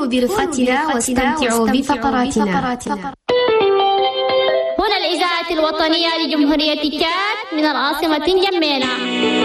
برفقتنا واستمتعوا بفقراتنا. هنا الإذاعة الوطنية لجمهورية تشاد من العاصمة جمينة.